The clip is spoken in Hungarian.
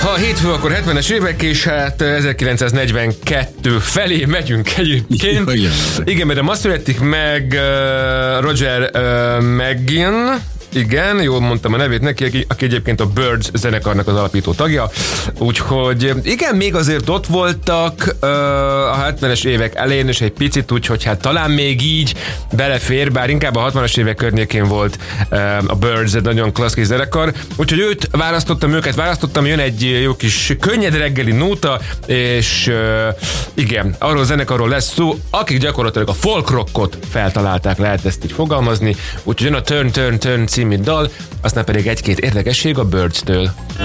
Ha hétfő, akkor 70-es évek, és hát 1942 felé megyünk egyébként. Igen, mert ma születik meg Roger McGuinn. Igen, jól mondtam a nevét neki, aki egyébként a Birds zenekarnak az alapító tagja. Úgyhogy igen, még azért ott voltak a 70-es évek elején, és egy picit, úgyhogy hát talán még így belefér, bár inkább a 60-as évek környékén volt a Birds egy nagyon klasszikus zenekar. Úgyhogy őket választottam, jön egy jó kis könnyed reggeli nóta, és igen, arról a zenekarról lesz szó, akik gyakorlatilag a folk rockot feltalálták, lehet ezt így fogalmazni. Úgyhogy jön a Turn Turn Turn című dal, aztán pedig egy-két érdekesség a Birds-től.